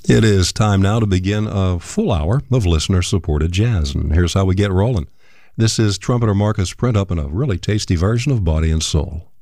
It is time now to begin a full hour of listener-supported jazz, and here's how we get rolling. This is trumpeter Marcus Printup in a really tasty version of Body and Soul.